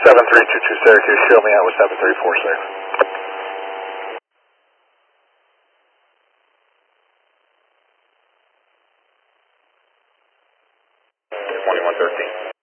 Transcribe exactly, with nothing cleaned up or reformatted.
seven three two two Syracuse, show me out with seven three four six. twenty-one thirteen.